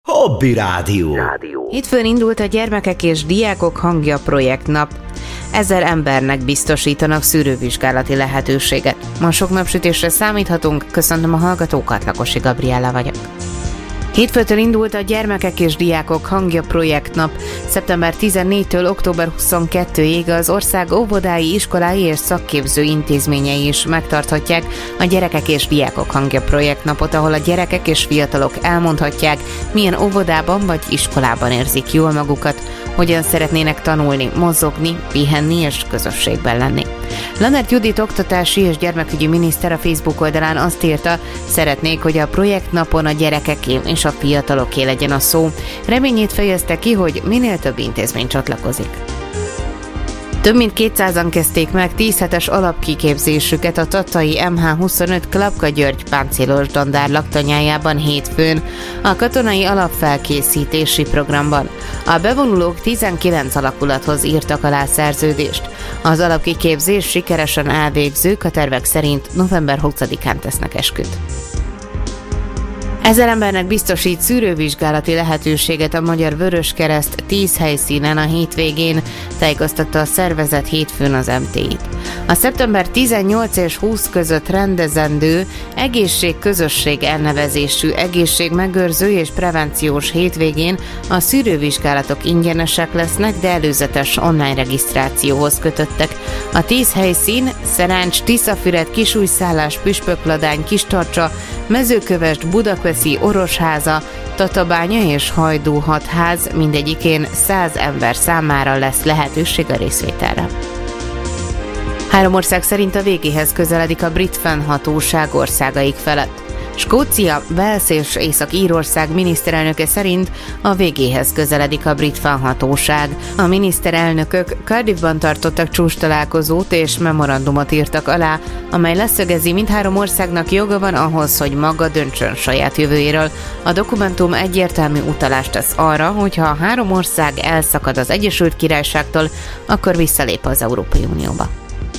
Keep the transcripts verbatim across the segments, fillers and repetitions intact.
Hobby Rádió. Hétfőn indult a Gyermekek és Diákok Hangja projektnap. Ezer embernek biztosítanak szűrővizsgálati lehetőséget. Ma sok napsütésre számíthatunk, köszöntöm a hallgatókat, Lakosi Gabriella vagyok. Hétfőtől indult a Gyermekek és Diákok Hangja projektnap. szeptember tizennégyedikétől október huszonkettedikéig az ország óvodái, iskolái és szakképző intézményei is megtarthatják a Gyerekek és Diákok Hangja projektnapot, ahol a gyerekek és fiatalok elmondhatják, milyen óvodában vagy iskolában érzik jól magukat, hogyan szeretnének tanulni, mozogni, pihenni és közösségben lenni. Lannert Judit oktatási és gyermekügyi miniszter a Facebook oldalán azt írta, szeretnék, hogy a projektnapon a gyerekeké és a fiataloké legyen a szó. Reményét fejezte ki, hogy minél több intézmény csatlakozik. Több mint kétszázan kezdték meg tíz hetes alapkiképzésüket a tatai em há huszonöt Klapka György páncélos dandár laktanyájában hétfőn a katonai alapfelkészítési programban. A bevonulók tizenkilenc alakulathoz írtak alá szerződést. Az alapkiképzés sikeresen elvégzők a tervek szerint november huszadikán tesznek esküt. Ezer embernek biztosít szűrővizsgálati lehetőséget a Magyar Vöröskereszt tíz helyszínen a hétvégén, tájékoztatta a szervezet hétfőn az em té i-t. A szeptember tizennyolcadika és huszadika között rendezendő egészségközösség elnevezésű egészségmegőrző és prevenciós hétvégén a szűrővizsgálatok ingyenesek lesznek, de előzetes online regisztrációhoz kötöttek. A tíz helyszín Szeráncs, Tiszafüred, Kisújszállás, Püspökladány, Kistarcsa, Mezőkövesd, Budakeszi, Orosháza, Tatabánya és Hajdú-Hatház, mindegyikén száz ember számára lesz lehetőség a részvételre. Három ország szerint a végéhez közeledik a brit fennhatóság országaik felett. Skócia, Wales és Észak-Írország miniszterelnöke szerint a végéhez közeledik a brit fennhatóság. A miniszterelnökök Cardiffban tartottak csúcstalálkozót és memorandumot írtak alá, amely leszögezi, mindhárom országnak joga van ahhoz, hogy maga döntsön saját jövőjéről. A dokumentum egyértelmű utalást tesz arra, hogyha a három ország elszakad az Egyesült Királyságtól, akkor visszalép az Európai Unióba.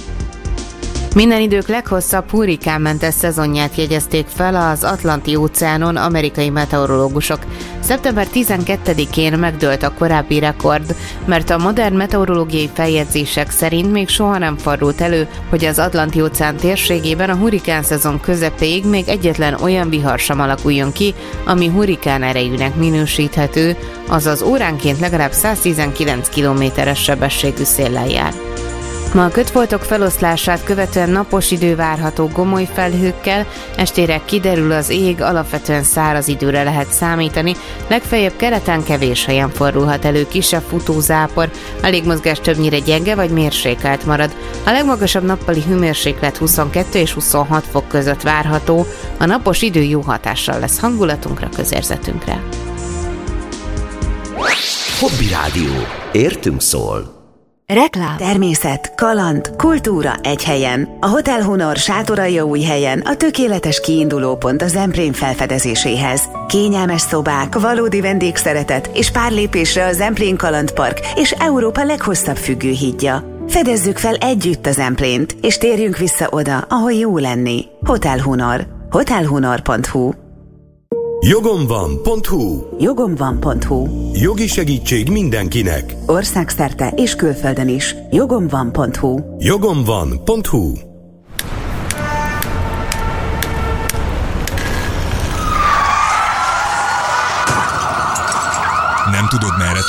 Minden idők leghosszabb hurrikánmentes szezonját jegyezték fel az Atlanti-óceánon amerikai meteorológusok. szeptember tizenkettedikén megdőlt a korábbi rekord, mert a modern meteorológiai feljegyzések szerint még soha nem fordult elő, hogy az Atlanti-óceán térségében a hurrikán szezon közepéig még egyetlen olyan vihar sem alakuljon ki, ami hurrikán erejűnek minősíthető, azaz óránként legalább száztizenkilenc kilométeres sebességű széllel jár. Ma a kötfoltok feloszlását követően napos idő várható gomoly felhőkkel, estére kiderül az ég, alapvetően száraz időre lehet számítani, legfeljebb keleten kevés helyen fordulhat elő kisebb futózápor, a légmozgás többnyire gyenge vagy mérsékelt marad. A legmagasabb nappali hőmérséklet huszonkettő és huszonhat fok között várható, a napos idő jó hatással lesz hangulatunkra, közérzetünkre. Hobby Rádió. Értünk szól. Reklám. Természet, kaland, kultúra egy helyen. A Hotel Hunor Sátoraljaújhelyen a tökéletes kiindulópont a Zemplén felfedezéséhez. Kényelmes szobák, valódi vendégszeretet és pár lépésre a Zemplén Kalandpark és Európa leghosszabb függőhídja. Fedezzük fel együtt a Zemplént, és térjünk vissza oda, ahol jó lenni. Hotel Hunor. hotelhunor pont hu. Jogomvan.hu. Jogomvan.hu. Jogi segítség mindenkinek. Országszerte és külföldön is. Jogomvan.hu. Jogomvan.hu. Nem tudod, merre